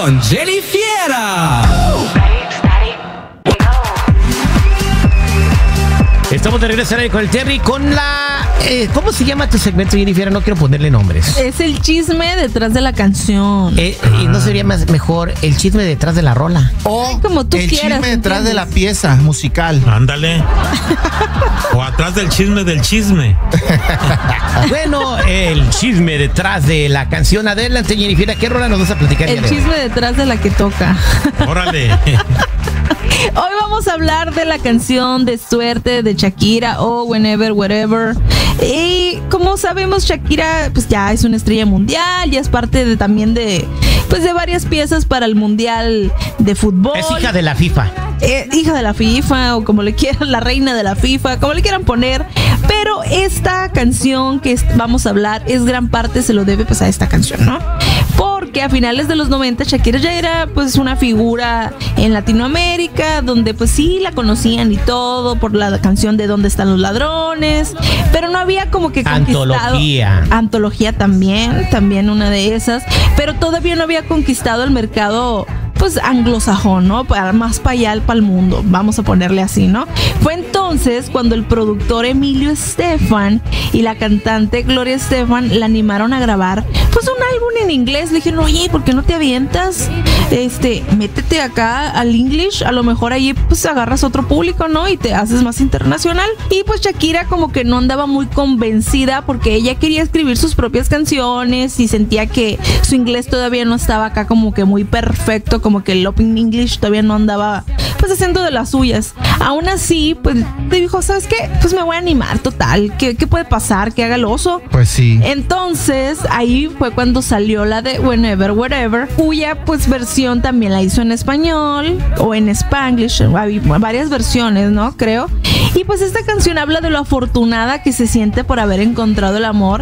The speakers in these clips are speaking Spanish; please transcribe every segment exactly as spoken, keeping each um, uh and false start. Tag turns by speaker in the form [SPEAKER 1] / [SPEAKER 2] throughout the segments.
[SPEAKER 1] con Jenny Fiera.
[SPEAKER 2] Estamos de regreso con el Terry, con la... Eh, ¿Cómo se llama tu segmento, Jennifer? No quiero ponerle nombres.
[SPEAKER 3] Es el chisme detrás de la canción.
[SPEAKER 2] Eh, ¿Y no sería más mejor el chisme detrás de la rola?
[SPEAKER 4] O
[SPEAKER 3] Ay, como tú
[SPEAKER 4] el
[SPEAKER 3] quieras,
[SPEAKER 4] chisme detrás
[SPEAKER 3] ¿entiendes?
[SPEAKER 4] de la pieza musical.
[SPEAKER 5] Ándale. O atrás del chisme del chisme.
[SPEAKER 2] Bueno, el chisme detrás de la canción. Adelante, Jennifer, ¿qué rola nos vas a platicar?
[SPEAKER 3] El chisme detrás de la que toca.
[SPEAKER 5] Órale.
[SPEAKER 3] Hoy vamos a hablar de la canción de Suerte de Shakira o Whenever, Wherever. Y como sabemos, Shakira pues ya es una estrella mundial, ya es parte de, también de, pues, de varias piezas para el Mundial de Fútbol.
[SPEAKER 2] Es hija de la FIFA.
[SPEAKER 3] Eh, hija de la FIFA, o como le quieran, la reina de la FIFA, como le quieran poner. Pero esta canción que es, vamos a hablar es gran parte se lo debe pues a esta canción, ¿no? Porque a finales de los noventa Shakira ya era pues una figura en Latinoamérica, donde pues sí la conocían y todo por la canción de ¿Dónde están los ladrones? Pero no había como que conquistado.
[SPEAKER 2] Antología.
[SPEAKER 3] Antología también, también una de esas. Pero todavía no había conquistado el mercado pues anglosajón, ¿no? Para, más para allá, para el mundo, vamos a ponerle así, ¿no? Fue entonces cuando el productor Emilio Estefan y la cantante Gloria Estefan la animaron a grabar pues un álbum en inglés. Le dijeron, oye, ¿por qué no te avientas? Este, métete acá al English, a lo mejor ahí pues agarras otro público, ¿no? Y te haces más internacional. Y pues Shakira como que no andaba muy convencida porque ella quería escribir sus propias canciones y sentía que su inglés todavía no estaba acá como que muy perfecto, como que el Open English todavía no andaba pues haciendo de las suyas. Aún así, pues te dijo, ¿sabes qué? Pues me voy a animar, total. ¿Qué, qué puede pasar? Que haga el oso.
[SPEAKER 4] Pues sí.
[SPEAKER 3] Entonces, ahí fue cuando salió la de Whenever, Wherever, cuya pues versión también la hizo en español o en Spanglish. Hay varias versiones, ¿no? Creo. Y pues esta canción habla de lo afortunada que se siente por haber encontrado el amor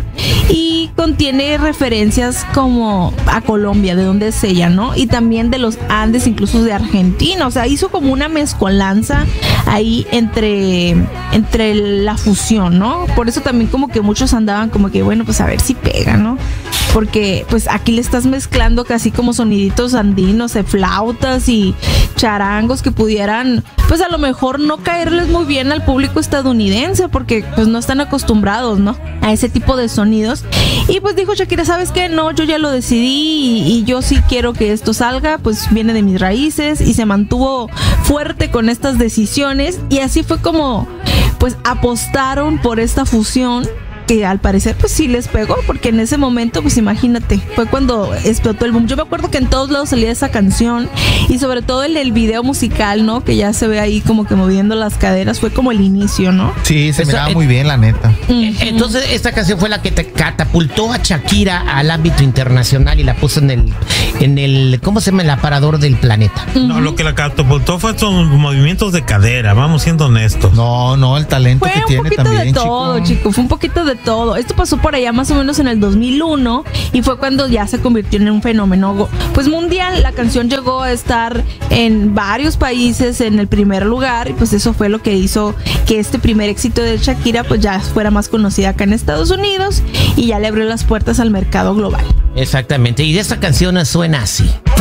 [SPEAKER 3] y contiene referencias como a Colombia, de donde es ella, ¿no? Y también de los Andes, incluso de Argentina. O sea, hizo como una mezcolanza ahí entre, entre la fusión, ¿no? Por eso también como que muchos andaban como que, bueno, pues a ver si pega, ¿no? Porque pues aquí le estás mezclando casi como soniditos andinos, de flautas y charangos que pudieran pues a lo mejor no caerles muy bien al público estadounidense porque pues no están acostumbrados, ¿no? A ese tipo de sonidos. Y pues dijo Shakira, ¿sabes qué? No, yo ya lo decidí y, y yo sí quiero que esto salga, pues viene de mis raíces, y se mantuvo fuerte con estas decisiones y así fue como pues apostaron por esta fusión que al parecer pues sí les pegó, porque en ese momento pues imagínate, fue cuando explotó el boom. Yo me acuerdo que en todos lados salía esa canción y sobre todo el, el video musical, ¿no? Que ya se ve ahí como que moviendo las caderas, fue como el inicio, ¿no?
[SPEAKER 4] Sí, se
[SPEAKER 2] Eso,
[SPEAKER 4] miraba
[SPEAKER 2] eh,
[SPEAKER 4] muy bien, la neta.
[SPEAKER 2] Entonces, esta canción fue la que te catapultó a Shakira al ámbito internacional y la puso en el, en el, ¿cómo se llama? El aparador del planeta.
[SPEAKER 5] No, lo que la catapultó fue sus movimientos de cadera, vamos siendo honestos.
[SPEAKER 4] No, no, el talento
[SPEAKER 3] Fue
[SPEAKER 4] que
[SPEAKER 3] un
[SPEAKER 4] tiene
[SPEAKER 3] poquito
[SPEAKER 4] también,
[SPEAKER 3] de todo,
[SPEAKER 4] chico.
[SPEAKER 3] chico, fue un poquito de todo. Esto pasó por allá más o menos en el dos mil uno y fue cuando ya se convirtió en un fenómeno pues mundial. La canción llegó a estar en varios países en el primer lugar y pues eso fue lo que hizo que este primer éxito de Shakira pues ya fuera más conocida acá en Estados Unidos y ya le abrió las puertas al mercado global.
[SPEAKER 2] Exactamente, y de esta canción suena así.